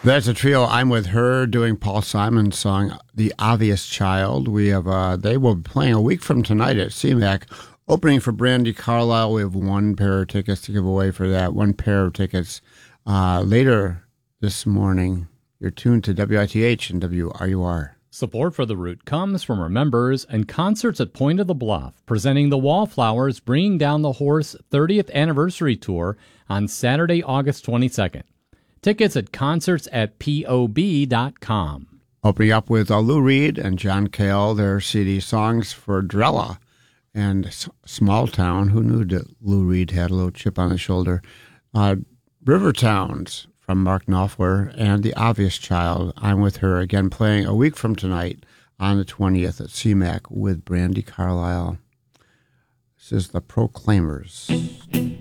That's a trio. I'm with her doing Paul Simon's song, The Obvious Child. We have they will be playing a week from tonight at CMAC. Opening for Brandi Carlile. We have one pair of tickets to give away for that. One pair of tickets later this morning. You're tuned to WITH and WRUR. Support for The Root comes from our members and Concerts at Point of the Bluff, presenting the Wallflowers Bringing Down the Horse 30th Anniversary Tour on Saturday, August 22nd. Tickets at concerts@pob.com. Opening up with Lou Reed and John Cale, their CD Songs for Drella and Small Town. Who knew that Lou Reed had a little chip on his shoulder? River Towns from Mark Knopfler and The Obvious Child. I'm with her again, playing a week from tonight on the 20th at CMAC with Brandi Carlile. This is The Proclaimers.